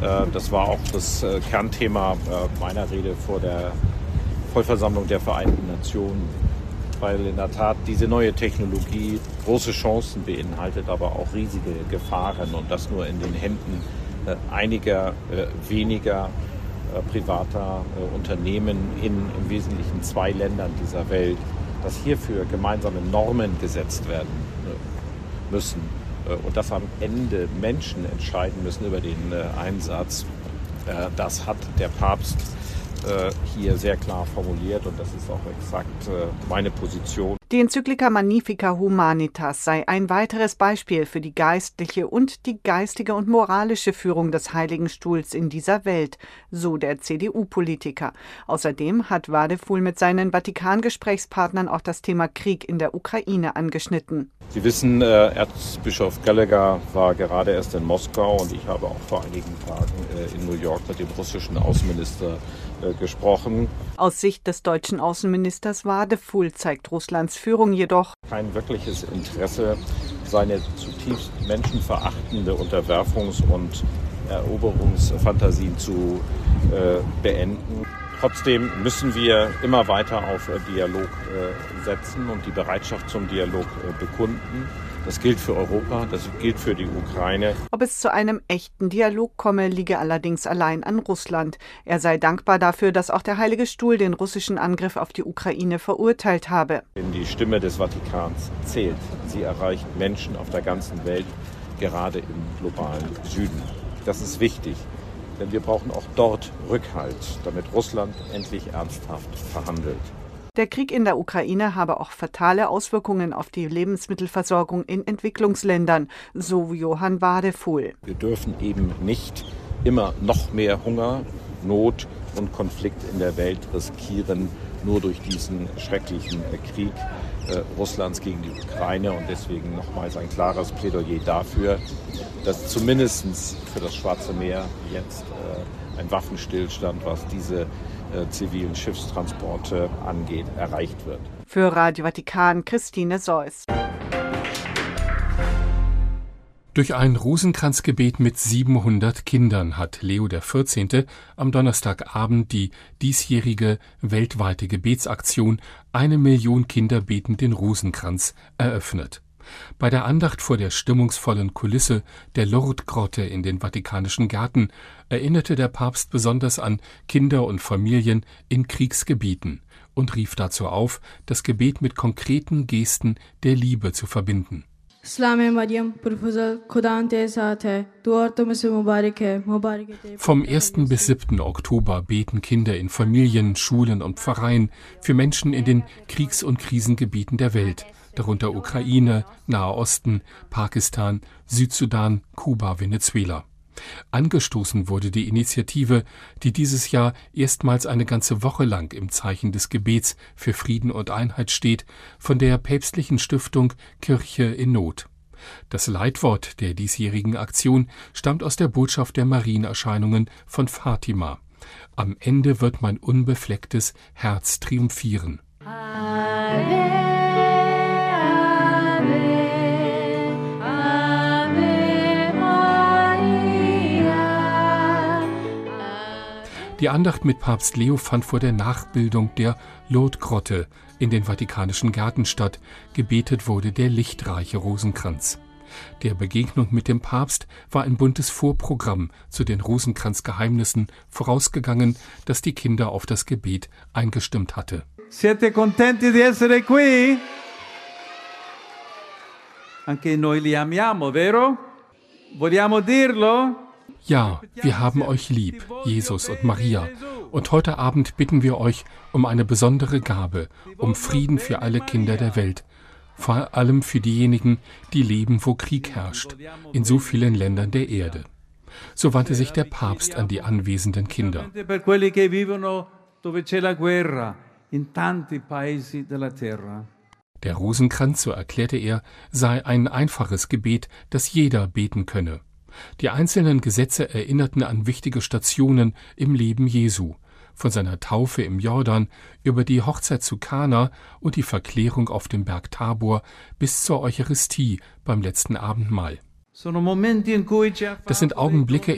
Das war auch das Kernthema meiner Rede vor der Vollversammlung der Vereinten Nationen, weil in der Tat diese neue Technologie große Chancen beinhaltet, aber auch riesige Gefahren und das nur in den Händen einiger weniger privater Unternehmen in im Wesentlichen 2 Ländern dieser Welt, dass hierfür gemeinsame Normen gesetzt werden müssen und dass am Ende Menschen entscheiden müssen über den Einsatz. Das hat der Papst hier sehr klar formuliert und das ist auch exakt meine Position. Die Enzyklika Magnificat Humanitas sei ein weiteres Beispiel für die geistliche und die geistige und moralische Führung des Heiligen Stuhls in dieser Welt, so der CDU-Politiker. Außerdem hat Wadefuhl mit seinen Vatikan-Gesprächspartnern auch das Thema Krieg in der Ukraine angeschnitten. Sie wissen, Erzbischof Gallagher war gerade erst in Moskau und ich habe auch vor einigen Tagen in New York mit dem russischen Außenminister gesprochen. Aus Sicht des deutschen Außenministers Wadefuhl zeigt Russlands Führung jedoch kein wirkliches Interesse, seine zutiefst menschenverachtende Unterwerfungs- und Eroberungsfantasien zu beenden. Trotzdem müssen wir immer weiter auf Dialog setzen und die Bereitschaft zum Dialog bekunden. Das gilt für Europa, das gilt für die Ukraine. Ob es zu einem echten Dialog komme, liege allerdings allein an Russland. Er sei dankbar dafür, dass auch der Heilige Stuhl den russischen Angriff auf die Ukraine verurteilt habe. Denn die Stimme des Vatikans zählt. Sie erreicht Menschen auf der ganzen Welt, gerade im globalen Süden. Das ist wichtig, denn wir brauchen auch dort Rückhalt, damit Russland endlich ernsthaft verhandelt. Der Krieg in der Ukraine habe auch fatale Auswirkungen auf die Lebensmittelversorgung in Entwicklungsländern, so Johann Wadefuhl. Wir dürfen eben nicht immer noch mehr Hunger, Not und Konflikt in der Welt riskieren, nur durch diesen schrecklichen Krieg Russlands gegen die Ukraine. Und deswegen nochmals ein klares Plädoyer dafür, dass zumindest für das Schwarze Meer jetzt ein Waffenstillstand, was diese zivilen Schiffstransporte angeht, erreicht wird. Für Radio Vatikan, Christine Seuss. Durch ein Rosenkranzgebet mit 700 Kindern hat Leo XIV. Am Donnerstagabend die diesjährige weltweite Gebetsaktion 1 Million Kinder beten den Rosenkranz eröffnet. Bei der Andacht vor der stimmungsvollen Kulisse der Lourdes-Grotte in den Vatikanischen Gärten erinnerte der Papst besonders an Kinder und Familien in Kriegsgebieten und rief dazu auf, das Gebet mit konkreten Gesten der Liebe zu verbinden. Vom 1. bis 7. Oktober beten Kinder in Familien, Schulen und Pfarreien für Menschen in den Kriegs- und Krisengebieten der Welt, darunter Ukraine, Nahe Osten, Pakistan, Südsudan, Kuba, Venezuela. Angestoßen wurde die Initiative, die dieses Jahr erstmals eine ganze Woche lang im Zeichen des Gebets für Frieden und Einheit steht, von der päpstlichen Stiftung Kirche in Not. Das Leitwort der diesjährigen Aktion stammt aus der Botschaft der Marienerscheinungen von Fatima. Am Ende wird mein unbeflecktes Herz triumphieren. Ave. Die Andacht mit Papst Leo fand vor der Nachbildung der Lourdes-Grotte in den Vatikanischen Gärten statt. Gebetet wurde der lichtreiche Rosenkranz. Der Begegnung mit dem Papst war ein buntes Vorprogramm zu den Rosenkranzgeheimnissen vorausgegangen, das die Kinder auf das Gebet eingestimmt hatte. Siete contenti di essere qui? Anche noi li amiamo, vero? Vogliamo dirlo? Ja, wir haben euch lieb, Jesus und Maria. Und heute Abend bitten wir euch um eine besondere Gabe, um Frieden für alle Kinder der Welt. Vor allem für diejenigen, die leben, wo Krieg herrscht, in so vielen Ländern der Erde. So wandte sich der Papst an die anwesenden Kinder. Der Rosenkranz, so erklärte er, sei ein einfaches Gebet, das jeder beten könne. Die einzelnen Gesetze erinnerten an wichtige Stationen im Leben Jesu, von seiner Taufe im Jordan über die Hochzeit zu Kana und die Verklärung auf dem Berg Tabor bis zur Eucharistie beim letzten Abendmahl. Das sind Augenblicke,